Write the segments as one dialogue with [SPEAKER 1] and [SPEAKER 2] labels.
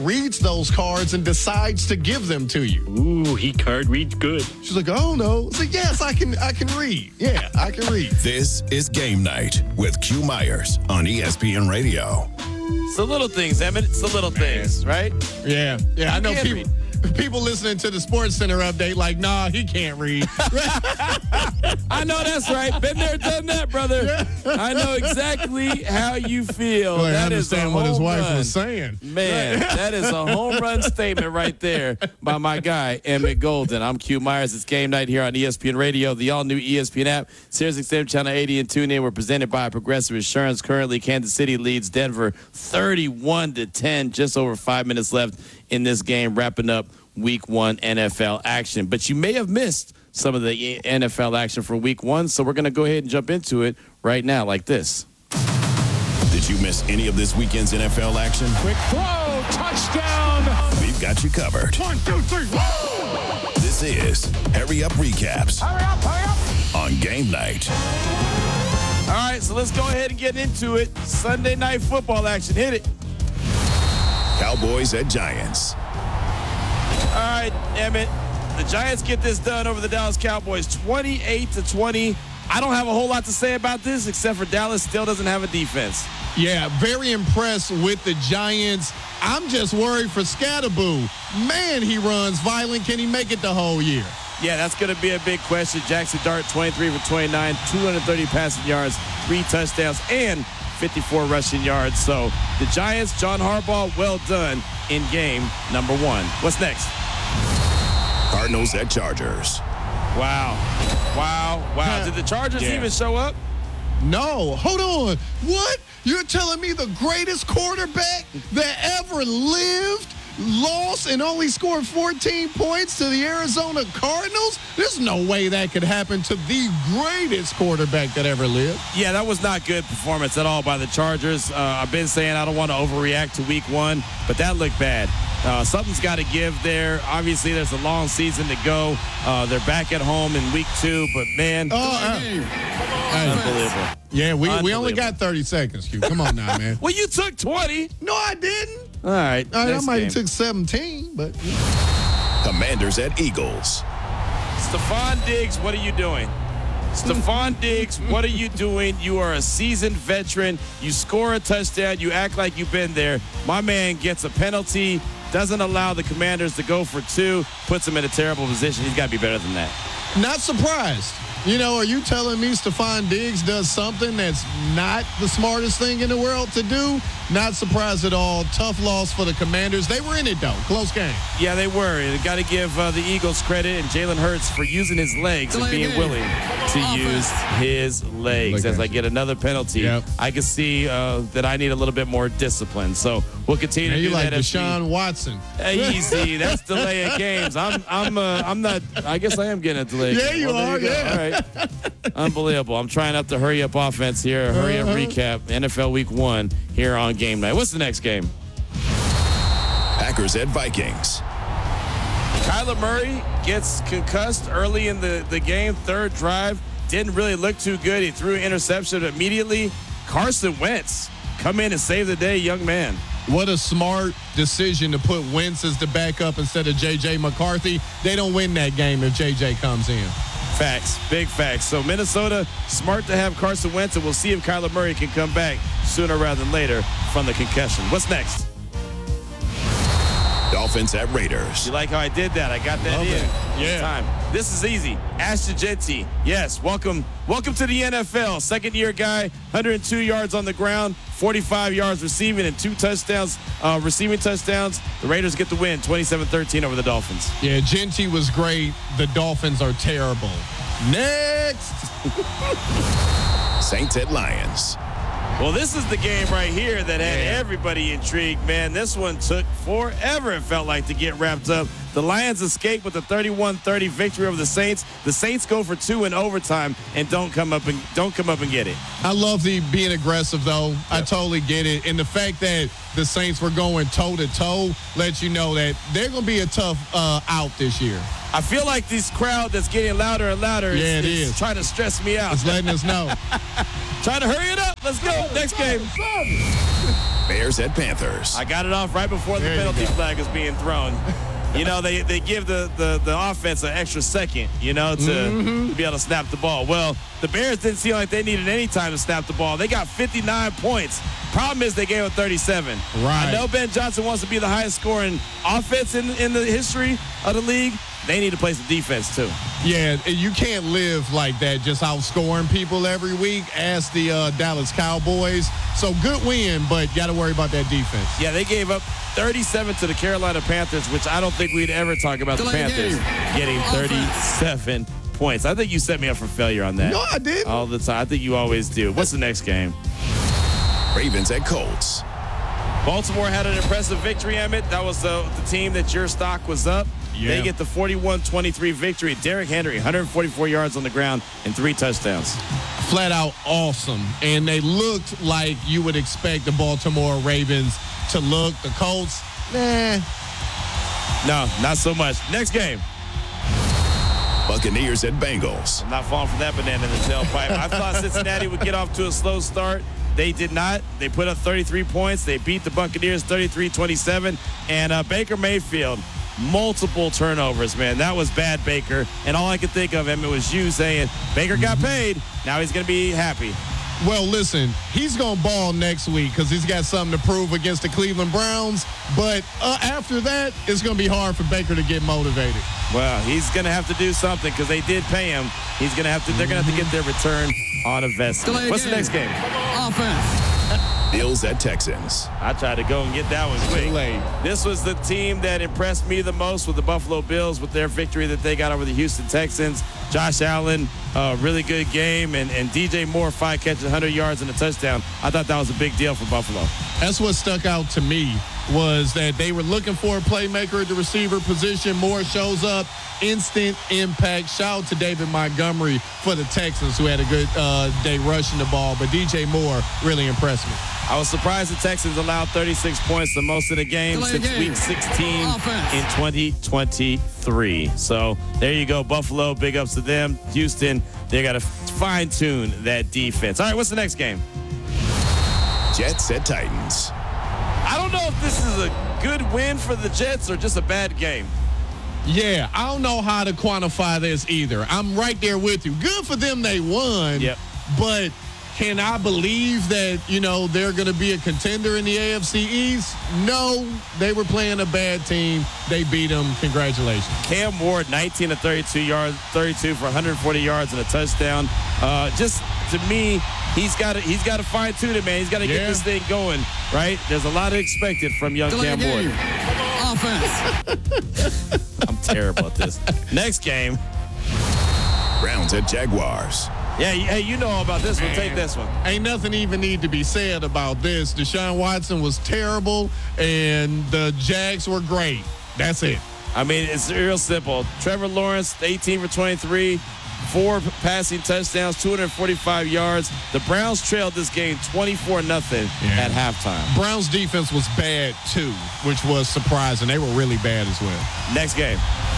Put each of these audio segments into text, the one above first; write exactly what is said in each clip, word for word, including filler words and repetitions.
[SPEAKER 1] reads those cards and decides to give them to you.
[SPEAKER 2] Ooh, he card reads good.
[SPEAKER 1] She's like, oh no. I said, yes, I can I can read. Yeah, I can read.
[SPEAKER 3] This is Game Night with Q Myers on E S P N Radio.
[SPEAKER 4] It's the little things, Emmett. It's the little things, right?
[SPEAKER 1] Yeah, yeah. I know
[SPEAKER 4] can't
[SPEAKER 1] people people listening to the Sports Center update like, nah, he can't read.
[SPEAKER 4] I know that's right. Been there, done that, brother. I know exactly how you feel.
[SPEAKER 1] Well, I
[SPEAKER 4] that is a
[SPEAKER 1] understand what his
[SPEAKER 4] home
[SPEAKER 1] wife
[SPEAKER 4] run.
[SPEAKER 1] was saying.
[SPEAKER 4] Man, that is a home run statement right there by my guy, Emmett Golden. I'm Q Myers. It's Game Night here on E S P N Radio, the all-new E S P N app, Sirius X M Channel eighty, and TuneIn. We're presented by Progressive Insurance. Currently, Kansas City leads Denver thirty-one to ten. Just over five minutes left in this game, wrapping up Week One N F L action. But you may have missed some of the N F L action for Week One, so we're going to go ahead and jump into it right now, like this.
[SPEAKER 3] Did you miss any of this weekend's N F L action?
[SPEAKER 2] Quick throw, touchdown.
[SPEAKER 3] We've got you covered.
[SPEAKER 2] One, two, three. Woo!
[SPEAKER 3] This is Hurry Up Recaps
[SPEAKER 2] Hurry up, hurry up.
[SPEAKER 3] on Game Night.
[SPEAKER 4] All right, so let's go ahead and get into it. Sunday night football action. Hit it.
[SPEAKER 3] Cowboys at Giants.
[SPEAKER 4] All right, Emmett. The Giants get this done over the Dallas Cowboys, twenty-eight to twenty. I don't have a whole lot to say about this, except for Dallas still doesn't have a defense.
[SPEAKER 1] Yeah, very impressed with the Giants. I'm just worried for Scatterboo. Man, he runs violent. Can he make it the whole year?
[SPEAKER 4] Yeah, that's going to be a big question. Jackson Dart, twenty-three for twenty-nine, two hundred thirty passing yards, three touchdowns, and fifty-four rushing yards. So the Giants, John Harbaugh, well done in game number one. What's next?
[SPEAKER 3] Cardinals at Chargers.
[SPEAKER 4] Wow. Wow. Wow. Did the Chargers
[SPEAKER 1] Yeah.
[SPEAKER 4] even show up?
[SPEAKER 1] No, hold on. What? You're telling me the greatest quarterback that ever lived lost and only scored fourteen points to the Arizona Cardinals? There's no way that could happen to the greatest quarterback that ever lived.
[SPEAKER 4] Yeah, that was not good performance at all by the Chargers. Uh, I've been saying I don't want to overreact to week one, but that looked bad. Uh, something's got to give there. Obviously, there's a long season to go. Uh, they're back at home in week two, but man,
[SPEAKER 1] Oh, uh, hey,
[SPEAKER 4] unbelievable.
[SPEAKER 1] yeah, we, we only
[SPEAKER 4] Unbelievable.
[SPEAKER 1] got thirty seconds, Q. Come on now, man.
[SPEAKER 4] Well, you took twenty.
[SPEAKER 1] No, I didn't.
[SPEAKER 4] All right.
[SPEAKER 1] I, I
[SPEAKER 4] next
[SPEAKER 1] might
[SPEAKER 4] game.
[SPEAKER 1] have took seventeen, but
[SPEAKER 3] Commanders at Eagles.
[SPEAKER 4] Stephon Diggs, what are you doing? Stephon Diggs, what are you doing? You are a seasoned veteran. You score a touchdown. You act like you've been there. My man gets a penalty, doesn't allow the Commanders to go for two, puts him in a terrible position. He's got to be better than that.
[SPEAKER 1] not surprised. You know, are you telling me Stephon Diggs does something that's not the smartest thing in the world to do? Not surprised at all. Tough loss for the Commanders. They were in it, though. Close game.
[SPEAKER 4] Yeah, they were. You got to give uh, the Eagles credit and Jalen Hurts for using his legs and being willing to use his legs.
[SPEAKER 1] Look
[SPEAKER 4] As
[SPEAKER 1] at
[SPEAKER 4] I
[SPEAKER 1] you.
[SPEAKER 4] get another penalty,
[SPEAKER 1] Yep.
[SPEAKER 4] I can see uh, that I need a little bit more discipline. So we'll continue
[SPEAKER 1] And
[SPEAKER 4] to
[SPEAKER 1] you
[SPEAKER 4] do
[SPEAKER 1] like
[SPEAKER 4] that. as we-
[SPEAKER 1] Deshaun Watson.
[SPEAKER 4] Easy. That's delay of games. I'm I'm uh, I'm not I guess I am getting a delay.
[SPEAKER 1] Yeah, you
[SPEAKER 4] Well,
[SPEAKER 1] are,
[SPEAKER 4] there go.
[SPEAKER 1] yeah.
[SPEAKER 4] All right. Unbelievable. I'm trying up the hurry up offense here. Hurry up
[SPEAKER 1] Uh-huh.
[SPEAKER 4] recap. N F L week one here on Game Night. What's the next game?
[SPEAKER 3] Packers at Vikings.
[SPEAKER 4] Kyler Murray gets concussed early in the, the game, third drive. Didn't really look too good. He threw an interception immediately. Carson Wentz come in and save the day, young man.
[SPEAKER 1] What a smart decision to put Wentz as the backup instead of J J McCarthy. They don't win that game if J J comes in.
[SPEAKER 4] Facts, big facts. So Minnesota, smart to have Carson Wentz, and we'll see if Kyler Murray can come back sooner rather than later from the concussion. What's next?
[SPEAKER 3] Dolphins at Raiders.
[SPEAKER 4] You like how I did that? I got that
[SPEAKER 1] Love
[SPEAKER 4] in.
[SPEAKER 1] it.
[SPEAKER 4] This
[SPEAKER 1] Yeah.
[SPEAKER 4] Time. This is easy. Ashton Jeanty. Yes, welcome welcome to the N F L. Second year guy, one hundred two yards on the ground, forty-five yards receiving, and two touchdowns, uh, receiving touchdowns. The Raiders get the win, twenty-seven thirteen over the Dolphins.
[SPEAKER 1] Yeah, Genty was great. The Dolphins are terrible. Next.
[SPEAKER 3] Saints at Lions.
[SPEAKER 4] Well, this is the game right here that had everybody intrigued, man. This one took forever, it felt like, to get wrapped up. The Lions escape with a thirty-one thirty victory over the Saints. The Saints go for two in overtime and don't come up and don't come up and get it.
[SPEAKER 1] I love the being aggressive, though. I totally get it. And the fact that the Saints were going toe-to-toe lets you know that they're going to be a tough uh, out this year.
[SPEAKER 4] I feel like this crowd that's getting louder and louder
[SPEAKER 1] Yeah, it
[SPEAKER 4] is,
[SPEAKER 1] is.
[SPEAKER 4] trying to stress me out.
[SPEAKER 1] It's letting us know.
[SPEAKER 4] Trying to hurry it up. Let's go. Next game.
[SPEAKER 3] Bears at Panthers.
[SPEAKER 4] I got it off right before the
[SPEAKER 1] There you
[SPEAKER 4] penalty
[SPEAKER 1] go.
[SPEAKER 4] flag was being thrown. You know, they, they give the, the, the offense an extra second, you know, to,
[SPEAKER 1] Mm-hmm.
[SPEAKER 4] to be able to snap the ball. Well, the Bears didn't seem like they needed any time to snap the ball. They got fifty-nine points. Problem is they gave up thirty-seven.
[SPEAKER 1] Right.
[SPEAKER 4] I know Ben Johnson wants to be the highest scoring offense in, in the history of the league. They need to play some defense, too.
[SPEAKER 1] Yeah, you can't live like that, just outscoring people every week. Ask the uh, Dallas Cowboys. So good win, but got to worry about that defense.
[SPEAKER 4] Yeah, they gave up thirty-seven to the Carolina Panthers, which I don't think we'd ever talk about the
[SPEAKER 5] Delay
[SPEAKER 4] Panthers
[SPEAKER 5] game.
[SPEAKER 4] getting thirty-seven points. I think you set me up for failure on that.
[SPEAKER 1] No, I didn't.
[SPEAKER 4] All the time. I think you always do. What's the next game?
[SPEAKER 3] Ravens at Colts.
[SPEAKER 4] Baltimore had an impressive victory, Emmett. That was the, the team that your stock was up.
[SPEAKER 1] Yeah.
[SPEAKER 4] They get the forty-one twenty-three victory. Derrick Henry, one hundred forty-four yards on the ground and three touchdowns.
[SPEAKER 1] Flat out awesome. And they looked like you would expect the Baltimore Ravens to look. The Colts, nah.
[SPEAKER 4] No, not so much. Next game.
[SPEAKER 3] Buccaneers at Bengals.
[SPEAKER 4] I'm not falling for that banana in the tailpipe. I thought Cincinnati would get off to a slow start. They did not. They put up thirty-three points. They beat the Buccaneers thirty-three twenty-seven. And uh, Baker Mayfield, multiple turnovers, man. That was bad, Baker. And all I could think of, Emmett, was you saying, Baker got paid. Now he's going to be happy.
[SPEAKER 1] Well, listen, he's going to ball next week because he's got something to prove against the Cleveland Browns. But uh, after that, it's going to be hard for Baker to get motivated.
[SPEAKER 4] Well, he's going to have to do something because they did pay him. He's going to have to. They're going to have to get their return on investment.
[SPEAKER 5] Delay
[SPEAKER 4] What's the
[SPEAKER 5] game.
[SPEAKER 4] next game?
[SPEAKER 5] Offense.
[SPEAKER 3] Bills at Texans.
[SPEAKER 4] I tried to go and get that one quick.
[SPEAKER 1] Too late.
[SPEAKER 4] This was the team that impressed me the most with the Buffalo Bills with their victory that they got over the Houston Texans. Josh Allen, a really good game, and, and D J Moore, five catches, one hundred yards, and a touchdown. I thought that was a big deal for Buffalo.
[SPEAKER 1] That's what stuck out to me was that they were looking for a playmaker at the receiver position. Moore shows up, instant impact. Shout out to David Montgomery for the Texans, who had a good uh, day rushing the ball. But D J Moore really impressed me.
[SPEAKER 4] I was surprised the Texans allowed thirty-six points, the most of the game
[SPEAKER 5] Delay
[SPEAKER 4] since
[SPEAKER 5] game.
[SPEAKER 4] week sixteen
[SPEAKER 5] Offense.
[SPEAKER 4] in twenty twenty-three. So there you go, Buffalo. Big ups to them. Houston, they got to fine tune that defense. All right, what's the next game?
[SPEAKER 3] Jets at Titans.
[SPEAKER 4] I don't know if this is a good win for the Jets or just a bad game.
[SPEAKER 1] Yeah, I don't know how to quantify this either. I'm right there with you. Good for them they won.
[SPEAKER 4] Yep.
[SPEAKER 1] But can I believe that, you know, they're going to be a contender in the A F C East? No, they were playing a bad team. They beat them. Congratulations.
[SPEAKER 4] Cam Ward, nineteen to thirty-two yards, thirty-two for one hundred forty yards and a touchdown. Uh, just to me, he's got to he's got to fine tune it, man. He's got to
[SPEAKER 1] Yeah.
[SPEAKER 4] get this thing going, right? There's a lot expected from young
[SPEAKER 5] Delay
[SPEAKER 4] Cam
[SPEAKER 5] game.
[SPEAKER 4] Ward.
[SPEAKER 5] Offense.
[SPEAKER 4] I'm terrible at this. Next game.
[SPEAKER 3] Browns at Jaguars.
[SPEAKER 4] Yeah, you- hey, you know all about this one. Take this one.
[SPEAKER 1] Ain't nothing even need to be said about this. Deshaun Watson was terrible, and the Jags were great. That's it.
[SPEAKER 4] I mean, it's real simple. Trevor Lawrence, eighteen for twenty-three, four passing touchdowns, two hundred forty-five yards. The Browns trailed this game twenty-four nothing
[SPEAKER 1] Yeah.
[SPEAKER 4] at halftime.
[SPEAKER 1] Browns defense was bad, too, which was surprising. They were really bad as well.
[SPEAKER 4] Next game.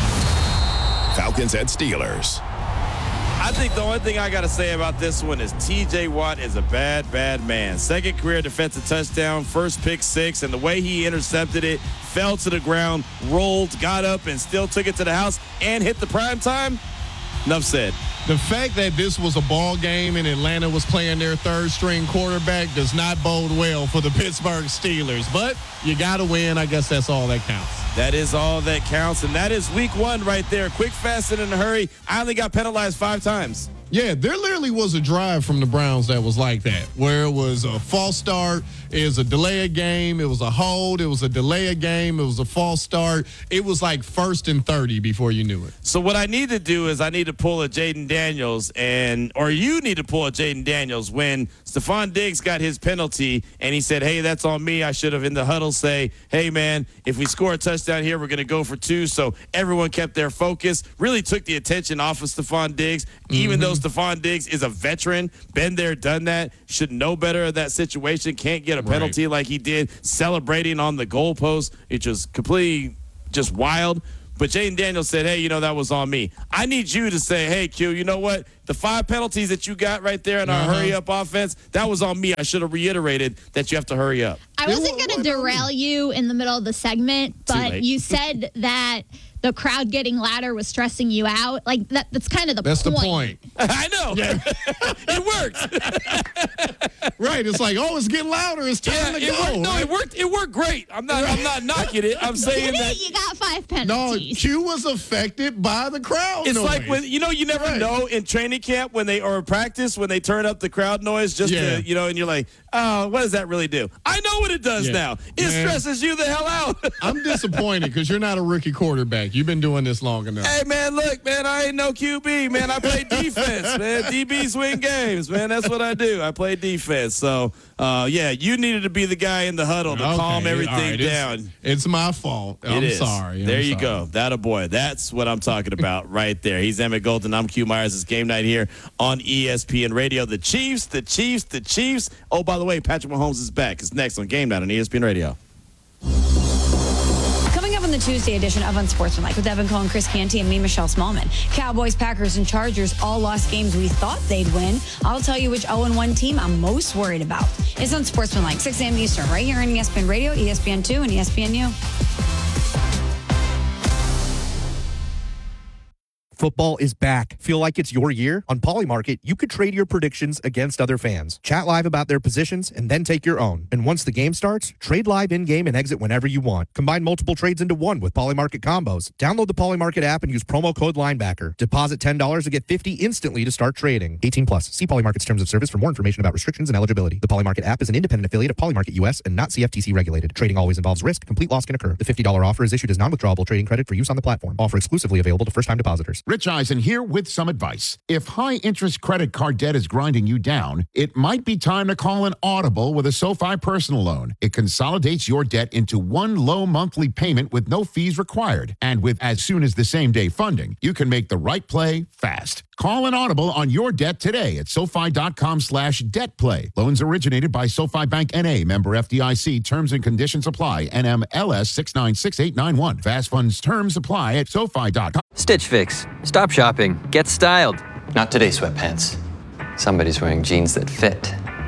[SPEAKER 3] Falcons at Steelers.
[SPEAKER 4] I think the only thing I got to say about this one is T J Watt is a bad, bad man. Second career defensive touchdown, first pick six, and the way he intercepted it, fell to the ground, rolled, got up, and still took it to the house and hit the prime time. Enough said.
[SPEAKER 1] The fact that this was a ball game and Atlanta was playing their third string quarterback does not bode well for the Pittsburgh Steelers. But you got to win. I guess that's all that counts.
[SPEAKER 4] That is all that counts, and that is week one right there. Quick, fast, and in a hurry. I only got penalized five times.
[SPEAKER 1] Yeah, there literally was a drive from the Browns that was like that, where it was a false start, it was a delay of game, it was a hold, it was a delay of game, it was a false start. It was like first and thirty before you knew it.
[SPEAKER 4] So what I need to do is I need to pull a Jaden Daniels, and or you need to pull a Jaden Daniels when Stephon Diggs got his penalty, and he said, hey, that's on me. I should have in the huddle say, hey, man, if we score a touchdown here, we're going to go for two. So everyone kept their focus, really took the attention off of Stephon Diggs, mm-hmm. even though Stephon Diggs is a veteran, been there, done that, should know better of that situation, can't get a penalty right. like he did, celebrating on the goalpost, which was completely just wild. but Jaden Daniels said, hey, you know, that was on me. I need you to say, hey, Q, you know what? The five penalties that you got right there in our
[SPEAKER 1] Uh-huh.
[SPEAKER 4] hurry-up offense, that was on me. I should have reiterated that you have to hurry up.
[SPEAKER 5] I wasn't going to derail you in the middle of the segment, but
[SPEAKER 4] late.
[SPEAKER 5] you said that the crowd getting louder was stressing you out. Like, that, that's kind of the
[SPEAKER 1] That's
[SPEAKER 5] point.
[SPEAKER 1] the point.
[SPEAKER 4] I know. It worked.
[SPEAKER 1] Right. It's like, oh, it's getting louder. It's time
[SPEAKER 4] Yeah,
[SPEAKER 1] to
[SPEAKER 4] it
[SPEAKER 1] go.
[SPEAKER 4] worked. No,
[SPEAKER 1] right?
[SPEAKER 4] it worked. It worked great. I'm not. I'm not knocking it. I'm saying
[SPEAKER 5] Did
[SPEAKER 4] that
[SPEAKER 5] it? You got five
[SPEAKER 1] No,
[SPEAKER 5] penalties.
[SPEAKER 1] Q was affected by the crowd
[SPEAKER 4] it's
[SPEAKER 1] noise.
[SPEAKER 4] like when you know you never
[SPEAKER 1] Right.
[SPEAKER 4] know in training camp when they or in practice when they turn up the crowd noise just
[SPEAKER 1] Yeah.
[SPEAKER 4] to you know and you're like, oh, what does that really do? I know what it does
[SPEAKER 1] Yeah.
[SPEAKER 4] now. It
[SPEAKER 1] Man.
[SPEAKER 4] stresses you the hell out.
[SPEAKER 1] I'm disappointed because you're not a rookie quarterback. You've been doing this long enough.
[SPEAKER 4] Hey man, look, man, I ain't no Q B, man. I play defense, man. D Bs win games, man. That's what I do. I play defense. So, uh, yeah, you needed to be the guy in the huddle to
[SPEAKER 1] Okay,
[SPEAKER 4] calm everything
[SPEAKER 1] all right, it's-
[SPEAKER 4] down.
[SPEAKER 1] It's, my fault.
[SPEAKER 4] It
[SPEAKER 1] I'm
[SPEAKER 4] is.
[SPEAKER 1] sorry. I'm
[SPEAKER 4] there you
[SPEAKER 1] sorry.
[SPEAKER 4] go. That a boy. That's what I'm talking about right there. He's Emmett Golden. I'm Q Myers. It's game night here on E S P N Radio. The Chiefs, the Chiefs, the Chiefs. Oh, by the way, Patrick Mahomes is back. It's next on Game Night on E S P N Radio.
[SPEAKER 6] Coming up on the Tuesday edition of Unsportsmanlike with Evan Cohen, Chris Canty, and me, Michelle Smallman. Cowboys, Packers, and Chargers all lost games we thought they'd win. I'll tell you which oh and one team I'm most worried about. It's Unsportsmanlike, six a.m. Eastern, right here on E S P N Radio, E S P N two, and E S P N U.
[SPEAKER 7] Football is back. Feel like it's your year? On Polymarket, you could trade your predictions against other fans. Chat live about their positions and then take your own. And once the game starts, trade live in-game and exit whenever you want. Combine multiple trades into one with Polymarket combos. Download the Polymarket app and use promo code Linebacker. Deposit ten dollars to get fifty dollars instantly to start trading. eighteen plus. See Polymarket's terms of service for more information about restrictions and eligibility. The Polymarket app is an independent affiliate of Polymarket U S and not C F T C regulated. Trading always involves risk. Complete loss can occur. The fifty dollars offer is issued as non-withdrawable trading credit for use on the platform. Offer exclusively available to first-time depositors.
[SPEAKER 8] Rich Eisen here with some advice. If high-interest credit card debt is grinding you down, it might be time to call an Audible with a SoFi personal loan. It consolidates your debt into one low monthly payment with no fees required. And with as soon as the same-day funding, you can make the right play fast. Call an Audible on your debt today at SoFi.com slash debt play. Loans originated by SoFi Bank N A, member F D I C. Terms and conditions apply. N M L S six nine six eight nine one. Fast funds terms apply at SoFi dot com.
[SPEAKER 9] Stitch Fix. Stop shopping. Get styled.
[SPEAKER 10] Not today, sweatpants. Somebody's wearing jeans that fit.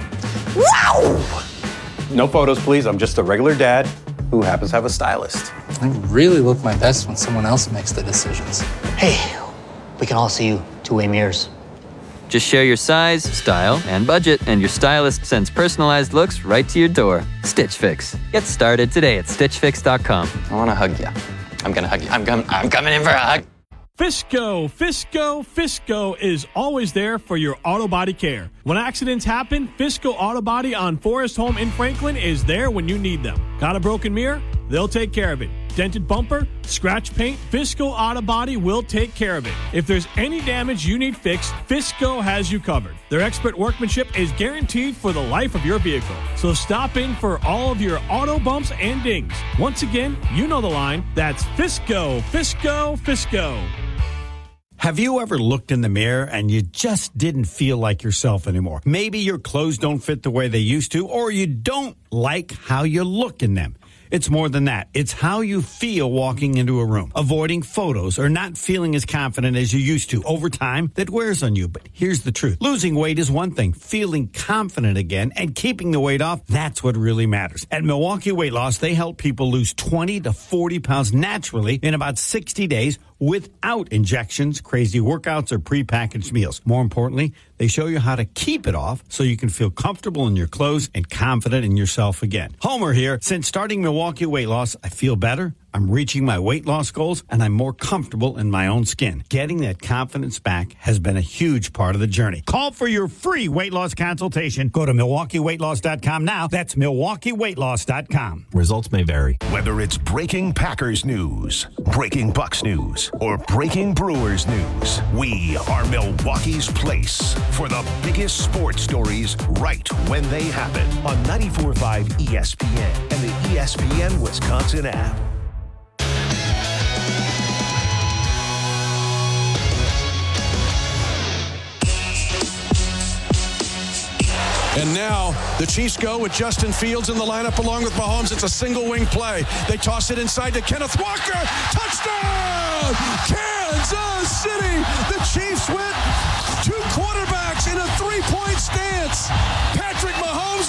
[SPEAKER 11] Wow! No photos, please. I'm just a regular dad who happens to have a stylist.
[SPEAKER 10] I really look my best when someone else makes the decisions.
[SPEAKER 12] Hey, we can all see you two-way mirrors.
[SPEAKER 9] Just share your size, style, and budget, and your stylist sends personalized looks right to your door. Stitch Fix. Get started today at stitch fix dot com.
[SPEAKER 10] I want to hug you. I'm going to hug you. I'm, com- I'm coming in for a hug.
[SPEAKER 13] Fisco, Fisco, Fisco is always there for your auto body care. When accidents happen, Fisco Auto Body on Forest Home in Franklin is there when you need them. Got a broken mirror? They'll take care of it. Dented bumper? Scratch paint? Fisco Auto Body will take care of it. If there's any damage you need fixed, Fisco has you covered. Their expert workmanship is guaranteed for the life of your vehicle. So stop in for all of your auto bumps and dings. Once again, you know the line. That's Fisco, Fisco, Fisco.
[SPEAKER 14] Have you ever looked in the mirror and you just didn't feel like yourself anymore? Maybe your clothes don't fit the way they used to, or you don't like how you look in them. It's more than that. It's how you feel walking into a room, avoiding photos or not feeling as confident as you used to. Over time, that wears on you. But here's the truth. Losing weight is one thing. Feeling confident again and keeping the weight off, that's what really matters. At Milwaukee Weight Loss, they help people lose twenty to forty pounds naturally in about sixty days without injections, crazy workouts, or prepackaged meals. More importantly, they show you how to keep it off so you can feel comfortable in your clothes and confident in yourself again. Homer here. Since starting Milwaukee Weight Loss, I feel better. I'm reaching my weight loss goals, and I'm more comfortable in my own skin. Getting that confidence back has been a huge part of the journey. Call for your free weight loss consultation. Go to milwaukee weight loss dot com now. That's milwaukee weight loss dot com.
[SPEAKER 3] Results may vary. Whether it's breaking Packers news, breaking Bucks news, or breaking Brewers news, we are Milwaukee's place for the biggest sports stories right when they happen on ninety-four point five E S P N and the E S P N Wisconsin app.
[SPEAKER 15] And now the Chiefs go with Justin Fields in the lineup along with Mahomes. It's a single wing play. They toss it inside to Kenneth Walker. Touchdown! Kansas City! The Chiefs went two quarterbacks in a three-point stance. Patrick Mahomes